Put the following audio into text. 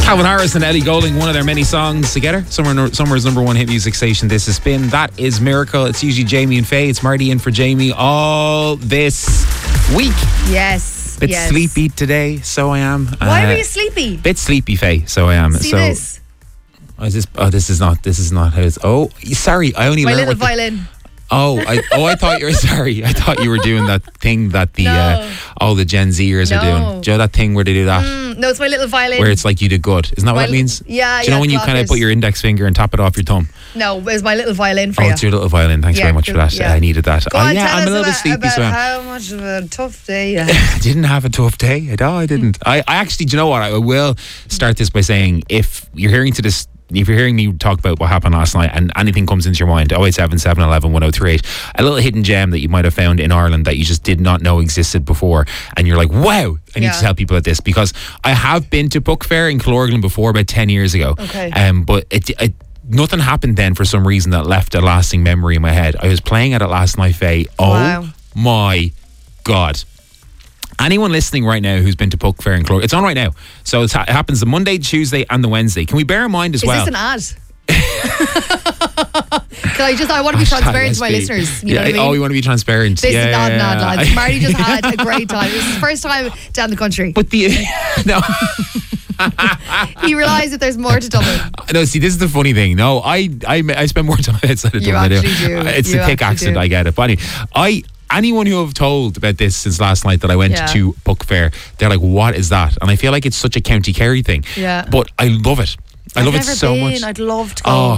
Calvin Harris and Ellie Goulding, one of their many songs together. Summer's number one hit music station. This has been That Is Miracle. It's usually Jamie and Faye. It's Marty in for Jamie all this week. Yes. Bit sleepy today, so I am. Why were you sleepy? Bit sleepy, Faye, so I am. See this? This is not how it's. Oh, sorry, I only My learned little violin. I thought you were sorry. I thought you were doing that thing that all the Gen Zers are doing. Do you know that thing where they do that? No, it's my little violin. Where it's like you did good. Isn't that what it means? Yeah. Do you know when you kind of put your index finger and tap it off your thumb? No, it was my little violin for you. Oh, it's your little violin. Thanks very much for that. Yeah. I needed that. Go on, I'm a little bit sleepy. About So how much of a tough day you had. I didn't have a tough day. No, I didn't. I actually, do you know what? I will start this by saying, if you're hearing me talk about what happened last night and anything comes into your mind, 087 711 1038, a little hidden gem that you might have found in Ireland that you just did not know existed before, and you're like, wow, I need to tell people about this, because I have been to Book Fair in Clorglan before about 10 years ago. Okay. But it nothing happened then for some reason that left a lasting memory in my head. I was playing at it last night, Faye. Oh my God. Anyone listening right now who's been to Book Fair in Clorglan, it's on right now. So it happens the Monday, Tuesday and the Wednesday. Can we bear in mind as well? Is this an ad? I want to be transparent to my listeners. You know what I mean? Oh, you want to be transparent. This is not an ad, lads. Marty just had a great time. This is his first time down the country. But no. He realised that there's more to Dublin. No, see, this is the funny thing. No, I spend more time outside of Dublin. You actually do. It's the thick accent, I get it. But anyway, anyone who I've told about this since last night that I went to Book Fair, they're like, what is that? And I feel like it's such a County Kerry thing. Yeah. But I love it. I love it so much. I'd love to go. Oh,